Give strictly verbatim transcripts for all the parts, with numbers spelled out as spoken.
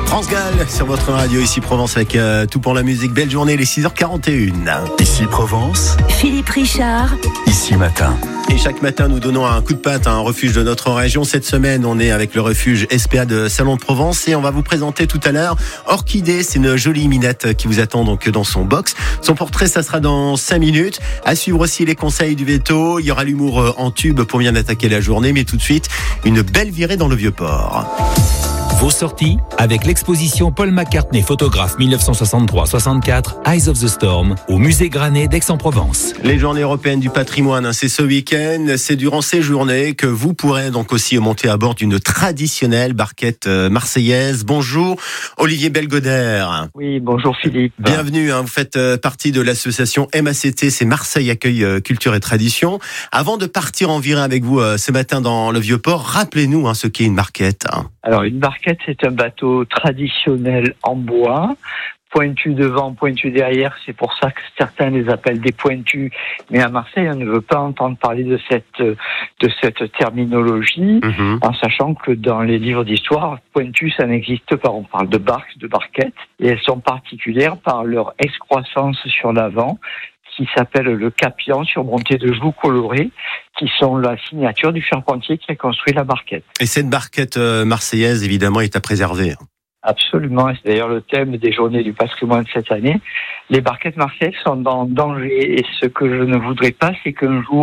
France Gall sur votre radio, ici Provence avec euh, tout pour la musique. Belle journée, les six heures quarante et une. Ici Provence. Philippe Richard. Ici Matin. Et chaque matin, nous donnons un coup de patte à un refuge de notre région. Cette semaine, on est avec le refuge S P A de Salon de Provence et on va vous présenter tout à l'heure Orchidée. C'est une jolie minette qui vous attend donc dans son box. Son portrait, ça sera dans cinq minutes. À suivre aussi les conseils du veto. Il y aura l'humour en tube pour bien attaquer la journée. Mais tout de suite, une belle virée dans le Vieux-Port. Vos sorties avec l'exposition Paul McCartney, photographe dix-neuf cent soixante-trois soixante-quatre, Eyes of the Storm, au musée Granet d'Aix-en-Provence. Les journées européennes du patrimoine, c'est ce week-end. C'est durant ces journées que vous pourrez donc aussi monter à bord d'une traditionnelle barquette marseillaise. Bonjour, Olivier Belgodère. Oui, bonjour Philippe. Bienvenue, hein, vous faites partie de l'association M A C T, c'est Marseille Accueil Culture et Tradition. Avant de partir en virée avec vous ce matin dans le Vieux-Port, rappelez-nous hein, ce qu'est une barquette. Alors, une barquette, c'est un bateau traditionnel en bois, pointu devant, pointu derrière. C'est pour ça que certains les appellent des pointus. Mais à Marseille, on ne veut pas entendre parler de cette de cette terminologie, mmh. en sachant que dans les livres d'histoire, pointu, ça n'existe pas. On parle de barques, de barquettes, et elles sont particulières par leur excroissance sur l'avant, qui s'appelle le capian, surmonté de joues colorées, qui sont la signature du charpentier qui a construit la barquette. Et cette barquette marseillaise, évidemment, est à préserver. Absolument, c'est d'ailleurs le thème des journées du patrimoine de cette année. Les barquettes marseillaises sont en danger, et ce que je ne voudrais pas, c'est qu'un jour,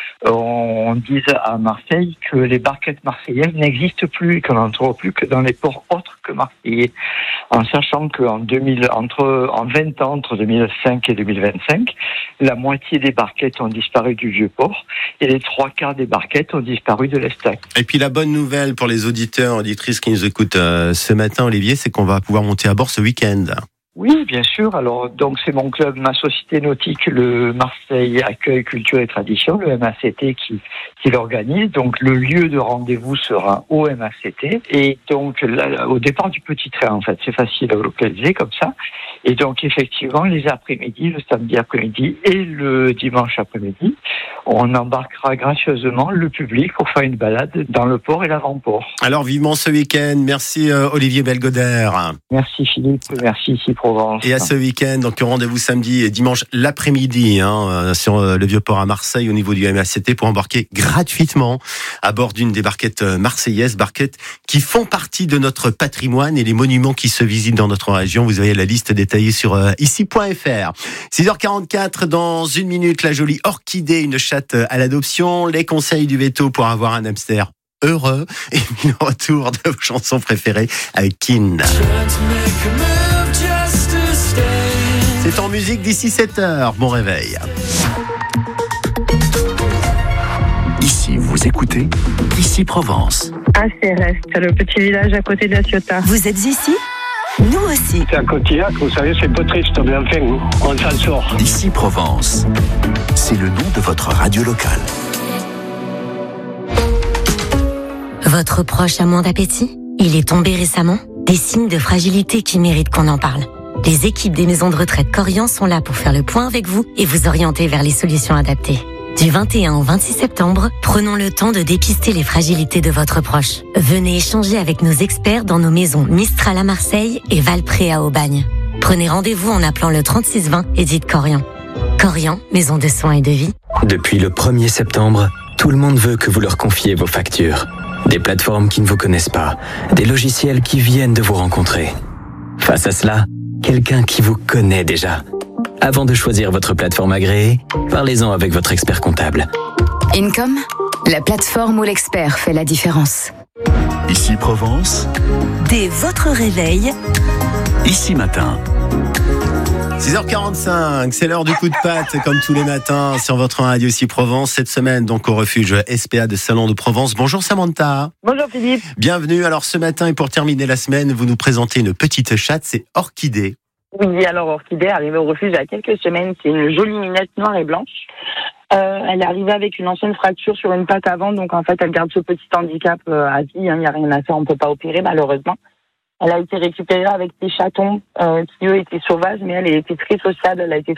on dise à Marseille que les barquettes marseillaises n'existent plus, et qu'on n'en trouve plus que dans les ports autres que marseillais. En sachant qu'en deux mille, entre, en vingt ans, entre deux mille cinq et deux mille vingt-cinq, la moitié des barquettes ont disparu du Vieux-Port, et les trois quarts des barquettes ont disparu de l'Estac. Et puis la bonne nouvelle pour les auditeurs, auditrices qui nous écoutent euh, ce matin, Olivier, c'est qu'on va pouvoir monter à bord ce week-end. Oui, bien sûr. Alors, donc, c'est mon club, ma société nautique, le Marseille Accueil Culture et Tradition, le M A C T, qui, qui l'organise. Donc, le lieu de rendez-vous sera au M A C T. Et donc, là, au départ du petit train, en fait, c'est facile à localiser comme ça. Et donc, effectivement, les après-midi, le samedi après-midi et le dimanche après-midi, on embarquera gracieusement le public pour faire une balade dans le port et l'avant-port. Alors, vivement ce week-end. Merci, euh, Olivier Belgodère. Merci, Philippe. Merci, ici Provence. Et à ce week-end, donc rendez-vous samedi et dimanche l'après-midi hein, sur le Vieux-Port à Marseille au niveau du M A C T pour embarquer gratuitement à bord d'une des barquettes marseillaises, barquettes qui font partie de notre patrimoine et les monuments qui se visitent dans notre région. Vous avez la liste détaillée sur euh, ici point f r. six heures quarante-quatre, dans une minute, la jolie Orchidée, une chatte à l'adoption, les conseils du veto pour avoir un hamster heureux et puis le retour de vos chansons préférées avec Kin. C'est en musique d'ici sept heures. Bon réveil. Ici, vous écoutez Ici Provence. Ah, c'est Reste, le petit village à côté de la Ciotat. Vous êtes ici ? Nous aussi. C'est un Cotillac, vous savez, c'est un peu triste, mais enfin, on s'en sort. Ici Provence. C'est le nom de votre radio locale. Votre proche a moins d'appétit ? Il est tombé récemment ? Des signes de fragilité qui méritent qu'on en parle. Les équipes des maisons de retraite Corian sont là pour faire le point avec vous et vous orienter vers les solutions adaptées. Du vingt et un au vingt-six septembre, prenons le temps de dépister les fragilités de votre proche. Venez échanger avec nos experts dans nos maisons Mistral à Marseille et Valpré à Aubagne. Prenez rendez-vous en appelant le trente-six vingt et dites Corian. Corian, maison de soins et de vie. Depuis le premier septembre, tout le monde veut que vous leur confiez vos factures. Des plateformes qui ne vous connaissent pas, des logiciels qui viennent de vous rencontrer. Face à cela, quelqu'un qui vous connaît déjà. Avant de choisir votre plateforme agréée, parlez-en avec votre expert comptable. Income, la plateforme où l'expert fait la différence. Ici Provence. Dès votre réveil. Ici Matin. six heures quarante-cinq, c'est l'heure du coup de patte, comme tous les matins sur votre radio ici Provence. Cette semaine, donc au refuge S P A de Salon de Provence. Bonjour Samantha. Bonjour Philippe. Bienvenue. Alors ce matin et pour terminer la semaine, vous nous présentez une petite chatte, c'est Orchidée. Oui, alors Orchidée est arrivée au refuge il y a quelques semaines. C'est une jolie minette noire et blanche. Euh, elle est arrivée avec une ancienne fracture sur une patte avant, donc en fait elle garde ce petit handicap euh, à vie. Il hein, n'y a rien à faire, on ne peut pas opérer malheureusement. Elle a été récupérée avec des chatons euh, qui eux étaient sauvages, mais elle était très sociable. Elle a été